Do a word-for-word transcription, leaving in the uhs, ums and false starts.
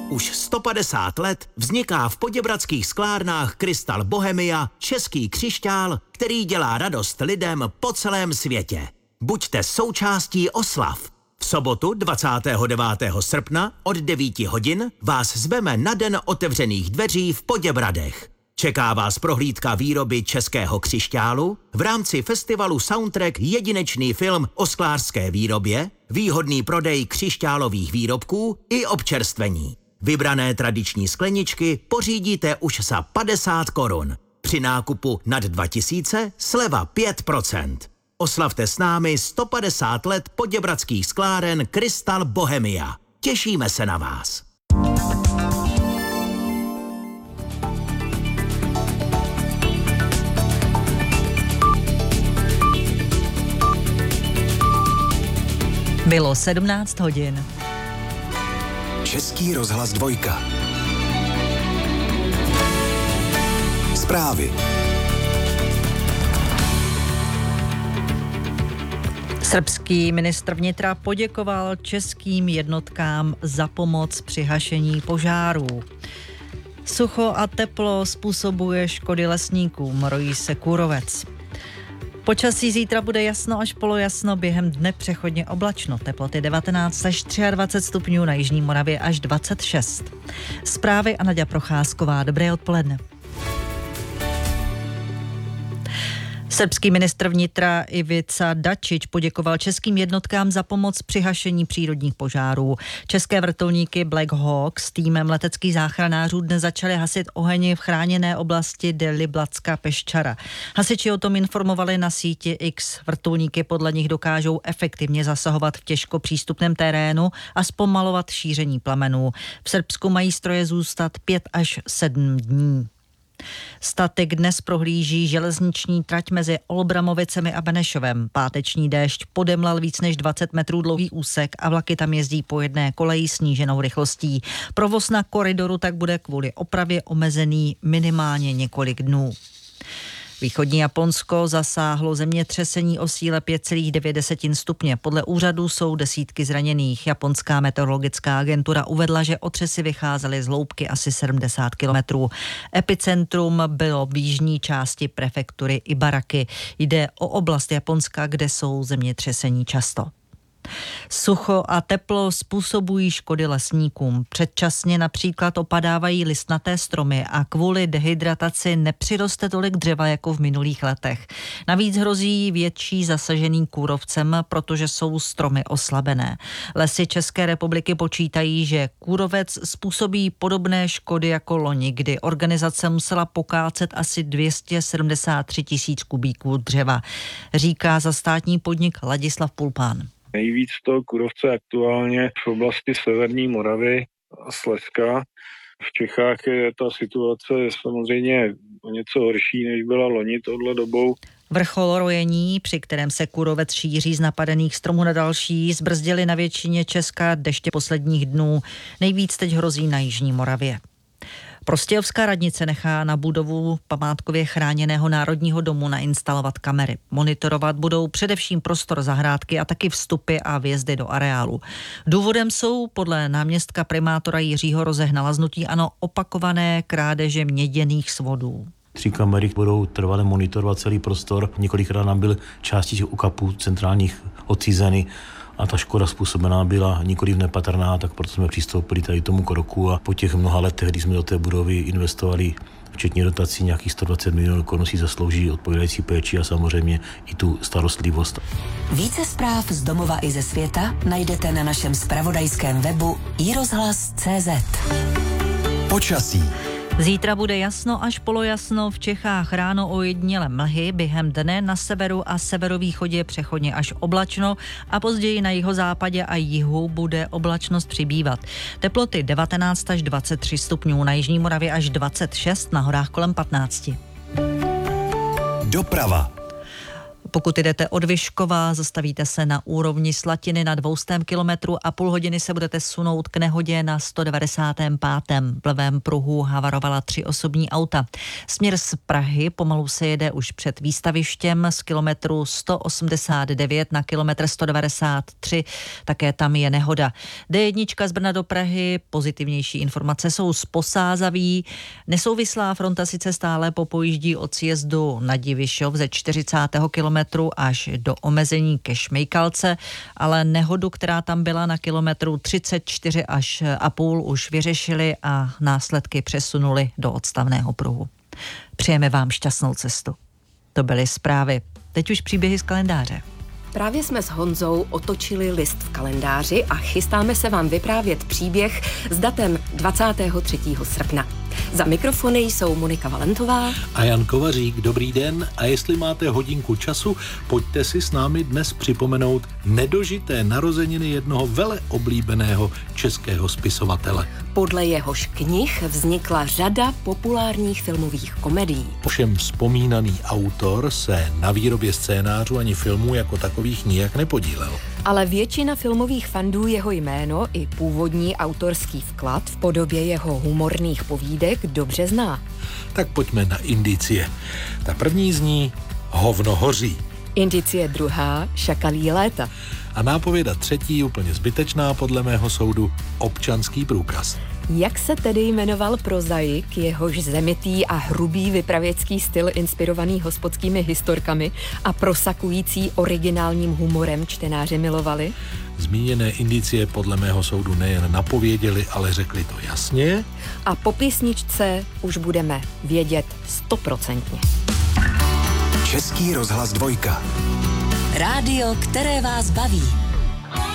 Už sto padesát let vzniká v poděbradských sklárnách Krystal Bohemia český křišťál, který dělá radost lidem po celém světě. Buďte součástí oslav. V sobotu dvacátého devátého srpna od devíti hodin vás zveme na den otevřených dveří v Poděbradech. Čeká vás prohlídka výroby českého křišťálu, v rámci festivalu Soundtrack jedinečný film o sklářské výrobě, výhodný prodej křišťálových výrobků i občerstvení. Vybrané tradiční skleničky pořídíte už za padesát korun. Při nákupu nad dva tisíce sleva pět procent. Oslavte s námi sto padesát let poděbradských skláren Krystal Bohemia. Těšíme se na vás. Bylo sedmnáct hodin. Český rozhlas dvojka. Zprávy. Srbský ministr vnitra poděkoval českým jednotkám za pomoc při hašení požárů. Sucho a teplo způsobuje škody lesníkům, rojí se kůrovec. Počasí zítra bude jasno až polojasno, během dne přechodně oblačno. Teploty devatenáct až dvacet tři stupňů, na jižní Moravě až dvacet šest. Zprávy a Naďa Procházková. Dobré odpoledne. Srbský ministr vnitra Ivica Dačić poděkoval českým jednotkám za pomoc při hašení přírodních požárů. České vrtulníky Black Hawk s týmem leteckých záchranářů dnes začaly hasit oheň v chráněné oblasti Deliblatská Peščara. Hasiči o tom informovali na síti X. Vrtulníky podle nich dokážou efektivně zasahovat v těžko přístupném terénu a zpomalovat šíření plamenů. V Srbsku mají stroje zůstat pět až sedm dní. Statik dnes prohlíží železniční trať mezi Olbramovicemi a Benešovem. Páteční déšť podemlal víc než dvacet metrů dlouhý úsek a vlaky tam jezdí po jedné koleji sníženou rychlostí. Provoz na koridoru tak bude kvůli opravě omezený minimálně několik dnů. Východní Japonsko zasáhlo zemětřesení o síle pět celá devět stupně. Podle úřadu jsou desítky zraněných. Japonská meteorologická agentura uvedla, že otřesy vycházely z hloubky asi sedmdesát kilometrů. Epicentrum bylo v jižní části prefektury Ibaraki. Jde o oblast Japonska, kde jsou zemětřesení často. Sucho a teplo způsobují škody lesníkům. Předčasně například opadávají listnaté stromy a kvůli dehydrataci nepřiroste tolik dřeva jako v minulých letech. Navíc hrozí větší zasažený kůrovcem, protože jsou stromy oslabené. Lesy České republiky počítají, že kůrovec způsobí podobné škody jako loni, kdy organizace musela pokácet asi dvě stě sedmdesát tři tisíc kubíků dřeva, říká za státní podnik Ladislav Pulpán. Nejvíc toho kůrovce aktuálně v oblasti severní Moravy a Slezska. V Čechách je ta situace samozřejmě o něco horší, než byla loni tohle dobou. Vrchol rojení, při kterém se kůrovec šíří z napadených stromů na další, zbrzdili na většině Česka deště posledních dnů. Nejvíc teď hrozí na jižní Moravě. Prostějovská radnice nechá na budovu památkově chráněného Národního domu nainstalovat kamery. Monitorovat budou především prostor zahrádky a taky vstupy a vjezdy do areálu. Důvodem jsou podle náměstka primátora Jiřího Rozehnala z hnutí ANO opakované krádeže měděných svodů. Tři kamery budou trvale monitorovat celý prostor. Několikrát nám byl části těch ukapů centrálních odcizeny a ta škoda způsobená byla nikoliv nepatrná, tak proto jsme přistoupili tady tomu kroku a po těch mnoha letech, kdy jsme do té budovy investovali včetně dotací nějakých sto dvacet milionů korun, si zaslouží odpovídající péči a samozřejmě i tu starostlivost. Více zpráv z domova i ze světa najdete na našem zpravodajském webu i rozhlas tečka cé zet. Počasí. Zítra bude jasno až polojasno, v Čechách ráno ojediněle mlhy, během dne na severu a severovýchodě přechodně až oblačno a později na jihozápadě a jihu bude oblačnost přibývat. Teploty devatenáct až dvacet tři stupňů, na jižní Moravě až dvacet šest, na horách kolem patnáct. Doprava. Pokud jdete od Vyškova, zastavíte se na úrovni Slatiny na dvoustém kilometru a půl hodiny se budete sunout k nehodě na sto devadesátém pátém V levém pruhu havarovala tři osobní auta. Směr z Prahy pomalu se jede už před výstavištěm z kilometru sto osmdesát devět na kilometr sto devadesát tři. Také tam je nehoda. D jedna z Brna do Prahy, pozitivnější informace jsou z Posázaví. Nesouvislá fronta sice stále popojíždí od sjezdu na Divišov ze čtyřicátého kilometru až do omezení ke Šmejkalce, ale nehodu, která tam byla na kilometru třicet čtyři až a půl, už vyřešili a následky přesunuli do odstavného pruhu. Přejeme vám šťastnou cestu. To byly zprávy. Teď už příběhy z kalendáře. Právě jsme s Honzou otočili list v kalendáři a chystáme se vám vyprávět příběh s datem dvacátého třetího srpna. Za mikrofony jsou Monika Valentová a Jan Kovařík. Dobrý den a jestli máte hodinku času, pojďte si s námi dnes připomenout nedožité narozeniny jednoho veleoblíbeného českého spisovatele. Podle jehož knih vznikla řada populárních filmových komedií. Ovšem vzpomínaný autor se na výrobě scénářů ani filmů jako takových nijak nepodílel. Ale většina filmových fandů jeho jméno i původní autorský vklad v podobě jeho humorných povídek dobře zná. Tak pojďme na indicie. Ta první zní Hovno hoří. Indicie druhá Šakalí léta. A nápověda třetí, úplně zbytečná podle mého soudu, Občanský průkaz. Jak se tedy jmenoval prozaik, jehož zemitý a hrubý vypravěcký styl inspirovaný hospodskými historkami a prosakující originálním humorem čtenáři milovali? Zmíněné indicie podle mého soudu nejen napověděli, ale řekli to jasně. A po písničce už budeme vědět stoprocentně. Český rozhlas dvojka. Rádio, které vás baví.